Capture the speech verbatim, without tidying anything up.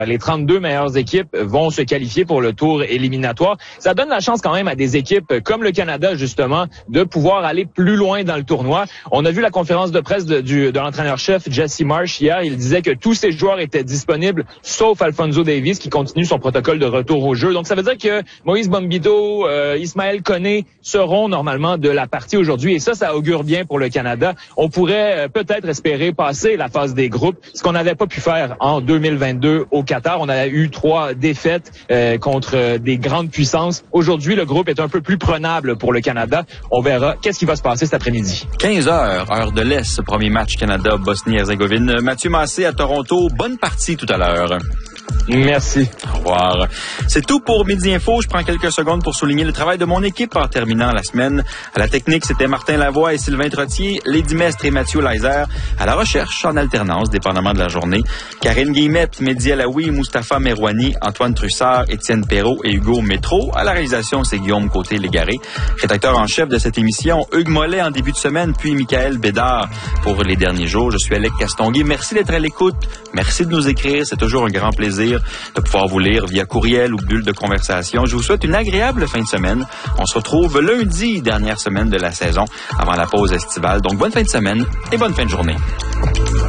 Les trente-deux meilleures équipes vont se qualifier pour le tour éliminatoire. Ça donne la chance quand même à des équipes comme le Canada, justement, de pouvoir aller plus loin dans le tournoi. On a vu la conférence de presse de, du, de l'entraîneur-chef Jesse Marsh hier. Il disait que tous ses joueurs étaient disponibles, sauf Alphonso Davies, qui continue son protocole de retour au jeu. Donc, ça veut dire que Moïse Bombito, euh, Ismaël Koné seront normalement de la partie aujourd'hui. Et ça, ça augure bien pour le Canada. On pourrait euh, peut-être espérer passer la phase des groupes, ce qu'on n'avait pas pu faire en deux mille vingt-deux au Qatar. On a eu trois défaites euh, contre des grandes puissances. Aujourd'hui, le groupe est un peu plus prenable pour le Canada. On verra qu'est-ce qui va se passer cet après-midi. quinze heures, heure de l'Est, ce premier match Canada-Bosnie-Herzégovine. Mathieu Massé à Toronto. Bonne partie tout à l'heure. Merci. Au revoir. C'est tout pour Midi Info. Je prends quelques secondes pour souligner le travail de mon équipe en terminant la semaine. À la technique, c'était Martin Lavoie et Sylvain Trottier, Lady Mestre et Mathieu Leiser. À la recherche, en alternance, dépendamment de la journée, Karine Guillemette, Mehdi Alaoui, Mustapha Merouani, Antoine Trussard, Étienne Perrault et Hugo Métro. À la réalisation, c'est Guillaume Côté-Légaré. Rédacteur en chef de cette émission, Hugues Mollet en début de semaine, puis Michael Bédard pour les derniers jours. Je suis Alec Castonguay. Merci d'être à l'écoute. Merci de nous écrire. C'est toujours un grand plaisir de pouvoir vous lire via courriel ou bulle de conversation. Je vous souhaite une agréable fin de semaine. On se retrouve lundi, dernière semaine de la saison, avant la pause estivale. Donc, bonne fin de semaine et bonne fin de journée.